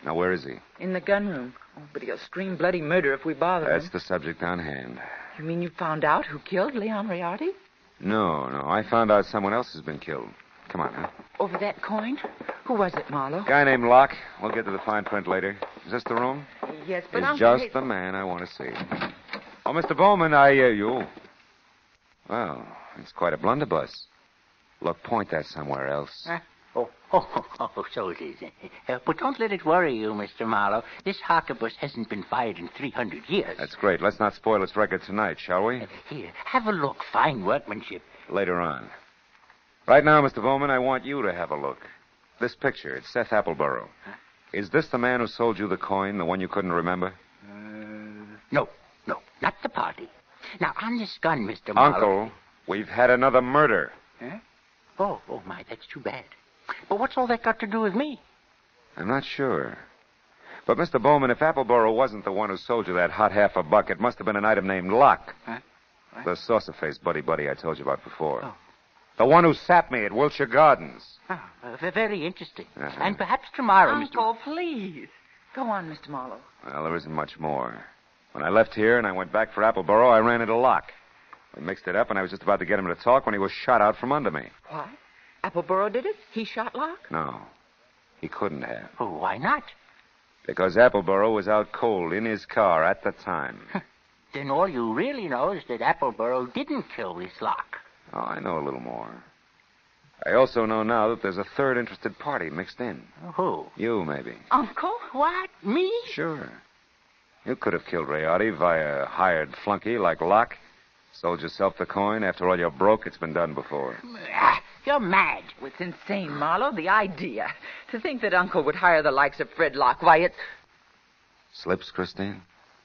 Now, where is he? In the gun room. Oh, but he'll scream bloody murder if we bother That's him. the subject on hand. You mean you found out who killed Leon Riardi? No. I found out someone else has been killed. Come on, huh? Over that coin? Who was it, Marlowe? Guy named Locke. We'll get to the fine print later. Is this the room? Yes, but He's Uncle... just the man I want to see. Oh, Mr. Bowman, you. Well, it's quite a blunderbuss. Look, point that somewhere else. So it is. But don't let it worry you, Mr. Marlowe. This harquebus hasn't been fired in 300 years. That's great. Let's not spoil its record tonight, shall we? Here, have a look. Fine workmanship. Later on. Right now, Mr. Bowman, I want you to have a look. This picture, it's Seth Appleborough. Huh? Is this the man who sold you the coin, the one you couldn't remember? No, not the party. Now, on this gun, Mr. Marlowe... Uncle, we've had another murder. Huh? Oh, my, that's too bad. But what's all that got to do with me? I'm not sure. But, Mr. Bowman, if Appleborough wasn't the one who sold you that hot $1/2, it must have been an item named Locke. Huh? What? The saucer-faced buddy I told you about before. Oh. The one who sapped me at Wilshire Gardens. Oh, very interesting. Uh-huh. And perhaps tomorrow, Uncle, please. Go on, Mr. Marlowe. Well, there isn't much more. When I left here and I went back for Appleborough, I ran into Locke. We mixed it up, and I was just about to get him to talk when he was shot out from under me. What? Appleborough did it? He shot Locke? No. He couldn't have. Oh, why not? Because Appleborough was out cold in his car at the time. Then all you really know is that Appleborough didn't kill this Locke. Oh, I know a little more. I also know now that there's a third interested party mixed in. Who? You, maybe. Uncle? What? Me? Sure. You could have killed Riardi via a hired flunky like Locke. Sold yourself the coin. After all, you're broke. It's been done before. You're mad. Well, it's insane, Marlowe. The idea. To think that Uncle would hire the likes of Fred Locke. Why, it's... Slips, Christine?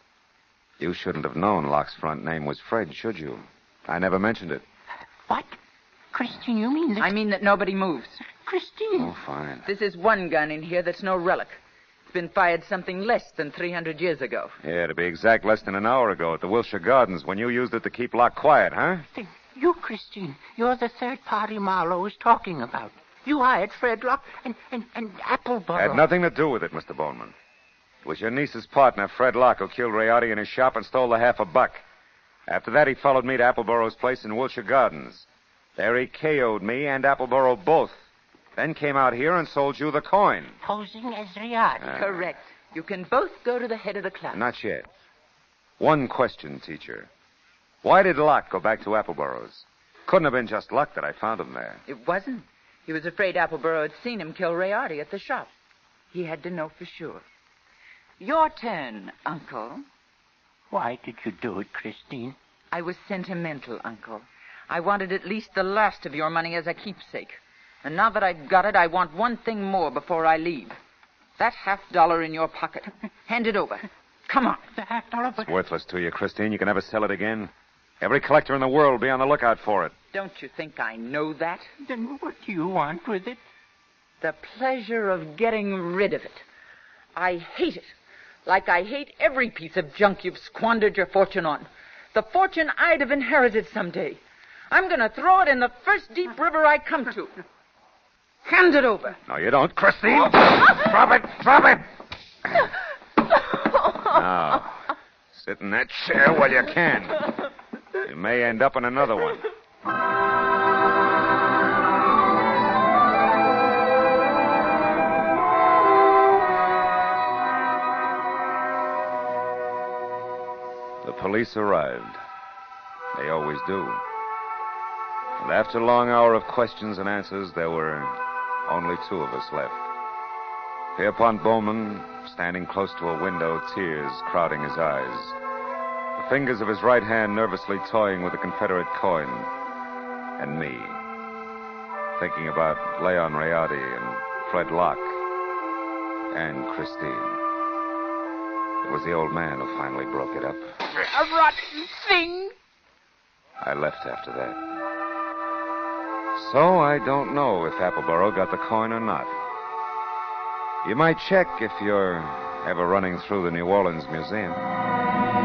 You shouldn't have known Locke's front name was Fred, should you? I never mentioned it. What? Christine, you mean that... I mean that nobody moves. Christine. Oh, fine. This is one gun in here that's no relic. It's been fired something less than 300 years ago. Yeah, to be exact, less than an hour ago at the Wilshire Gardens when you used it to keep Locke quiet, huh? You, Christine, you're the third party Marlowe is talking about. You hired Fred Locke and Appleborough. Had nothing to do with it, Mr. Bowman. It was your niece's partner, Fred Locke, who killed Riardi in his shop and stole the $1/2. After that, he followed me to Appleborough's place in Wilshire Gardens. There he KO'd me and Appleborough both. Then came out here and sold you the coin. Posing as Riardi. Correct. You can both go to the head of the class. Not yet. One question, teacher. Why did Locke go back to Appleborough's? Couldn't have been just luck that I found him there. It wasn't. He was afraid Appleborough had seen him kill Riardi at the shop. He had to know for sure. Your turn, Uncle. Why did you do it, Christine? I was sentimental, Uncle. I wanted at least the last of your money as a keepsake. And now that I've got it, I want one thing more before I leave. That $50 in your pocket. Hand it over. Come on. The $50, but... It's worthless to you, Christine. You can never sell it again. Every collector in the world will be on the lookout for it. Don't you think I know that? Then what do you want with it? The pleasure of getting rid of it. I hate it. Like I hate every piece of junk you've squandered your fortune on. The fortune I'd have inherited someday. I'm going to throw it in the first deep river I come to. Hand it over. No, you don't, Christine. Drop it. Drop it. Now, sit in that chair while you can. You may end up in another one. The police arrived. They always do. And after a long hour of questions and answers, there were only two of us left. Pierpont Bowman, standing close to a window, tears crowding his eyes. The fingers of his right hand nervously toying with the Confederate coin. And me, thinking about Leon Riardi and Fred Locke and Christine. It was the old man who finally broke it up. A rotten thing! I left after that. So I don't know if Appleborough got the coin or not. You might check if you're ever running through the New Orleans Museum.